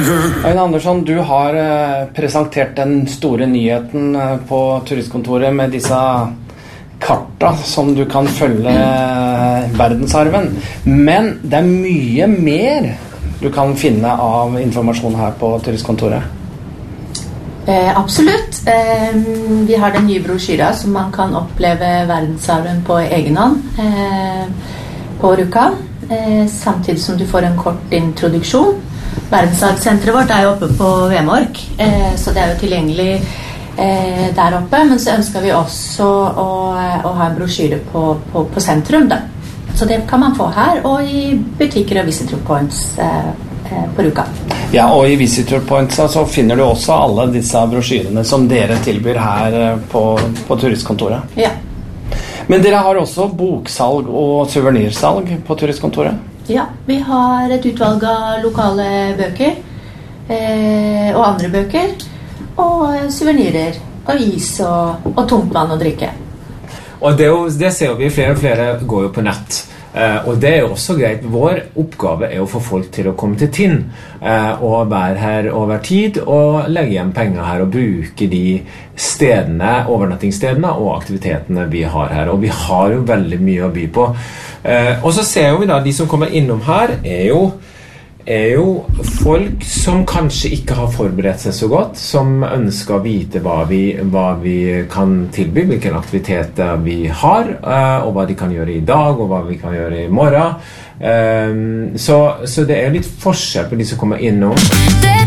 Øyvind Andersson, du har presentert den store nyheten på turistkontoret med disse karta som du kan følge verdensarven. Men det er mye mer du kan finne av informasjon her på turistkontoret. Absolutt. Vi har den nye brosjyra som man kan oppleve verdensarven på egen hånd på Rjukan, samtidig som du får en kort introduksjon. Verdensarvsenteret vårt er jo oppe på Vemork, så det er jo tilgjengelig der oppe, men så ønsker vi også å ha en brosjyre på sentrum da. Så det kan man få her, og i butikker og visitor points på Rjukan. Ja, og i Visitor Points så finner du også alle disse brosjyrene som dere tilbyr her på turistkontoret. Ja. Men dere har også boksalg og souvenirsalg på turistkontoret? Ja, vi har et utvalg av lokale bøker og andre bøker, og souvenirer, og is og tungtvann og drikke. Og det ser vi, flere og flere går jo på nett. Og det er jo også greit. Vår oppgave er å få folk til å komme til Tinn og være her over tid og legge igjen penger her og bruke de stedene, overnattingsstedene og aktivitetene vi har her. Og vi har jo veldig mye å by på. Og så ser vi da, de som kommer innom her er jo folk som kanskje ikke har forberedt seg så godt, som ønsker å vite hva vi kan tilby, hvilke aktiviteter vi har, og hva de kan gjøre i dag, og hva vi kan gjøre i morgen. Så det er litt forskjell på de som kommer innom.